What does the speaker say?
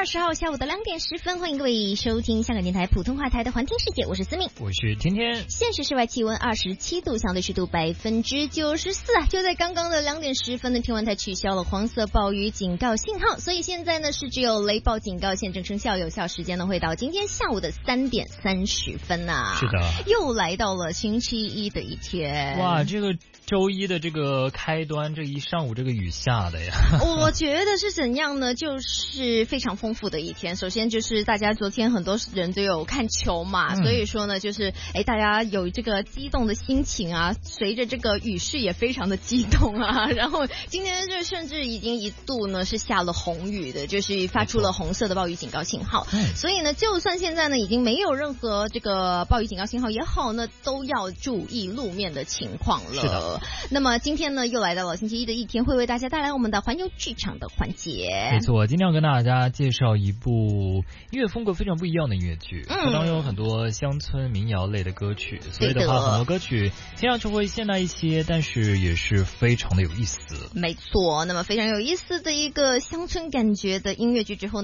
20号下午的2点10分，欢迎各位收听香港电台普通话台的环听世界，我是思敏， 我是天天。 现时室外气温27度，相对湿度94%啊！就在刚刚的2点10分呢，天文台取消了黄色暴雨警告信号，所以现在呢是只有雷暴警告现正生效，有效时间呢会到今天下午的3点30分啊！ 是的， 又来到了星期一的一天。 哇，这个周一的这个开端，这一上午这个雨下的呀， 我觉得是怎样呢？就是非常丰富的一天。首先就是大家昨天很多人都有看球嘛，所以说呢，就是大家有这个激动的心情啊，随着这个雨势也非常的激动啊。然后今天就甚至已经一度呢是下了红雨的，就是发出了红色的暴雨警告信号。所以呢，就算现在呢已经没有任何这个暴雨警告信号也好呢，都要注意路面的情况了。 是的。 那么今天呢又来到了星期一的一天，会为大家带来我们的环游剧场的环节。 没错，今天要跟大家介绍一部音乐风格非常不一样的音乐剧，它当中有很多乡村民谣类的歌曲，所以的话很多歌曲听上去会现代一些，但是也是非常的有意思。 没错，那么非常有意思的一个乡村感觉的音乐剧之后呢，